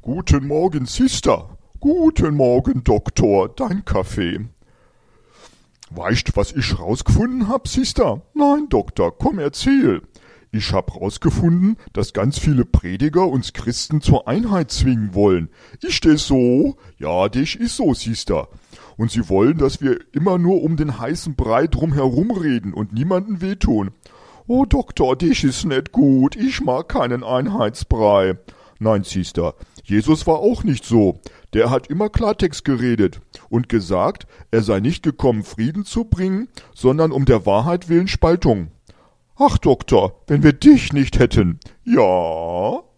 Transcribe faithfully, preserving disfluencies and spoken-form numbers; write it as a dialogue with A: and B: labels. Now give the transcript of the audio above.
A: Guten Morgen, Sister. Guten Morgen, Doktor. Dein Kaffee. Weißt, was ich rausgefunden hab, Sister? Nein, Doktor, komm, erzähl. Ich hab rausgefunden, dass ganz viele Prediger uns Christen zur Einheit zwingen wollen. Ist das so? Ja, das ist so, Sister. Und sie wollen, dass wir immer nur um den heißen Brei drum herum reden und niemanden wehtun. Oh, Doktor, das ist nicht gut. Ich mag keinen Einheitsbrei. Nein, Sister, Jesus war auch nicht so. Der hat immer Klartext geredet und gesagt, er sei nicht gekommen, Frieden zu bringen, sondern um der Wahrheit willen Spaltung. Ach, Doktor, wenn wir dich nicht hätten. Ja...